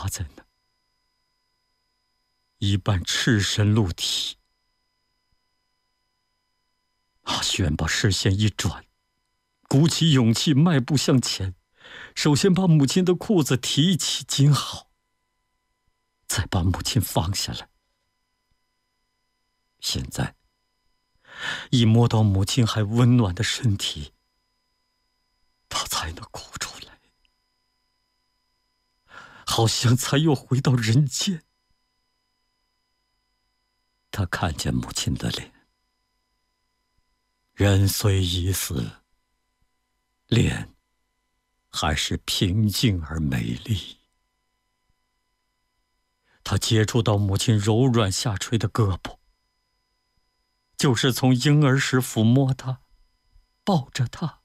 在那，一半赤身露体。阿轩把视线一转，鼓起勇气迈步向前，首先把母亲的裤子提起紧好，再把母亲放下来。现在一摸到母亲还温暖的身体，他才能哭出来，好像才又回到人间。他看见母亲的脸，人虽已死，脸还是平静而美丽。他接触到母亲柔软下垂的胳膊，就是从婴儿时抚摸她，抱着她，